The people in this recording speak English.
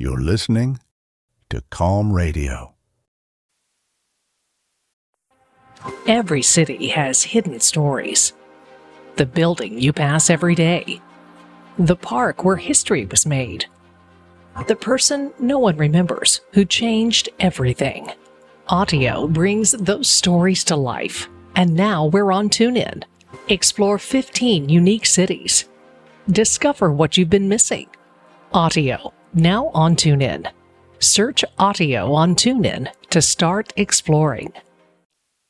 You're listening to Calm Radio. Every city has hidden stories. The building you pass every day. The park where history was made. The person no one remembers who changed everything. Audio brings those stories to life. And now we're on TuneIn. Explore 15 unique cities. Discover what you've been missing. Audio, now on TuneIn. Search Audio on TuneIn to start exploring.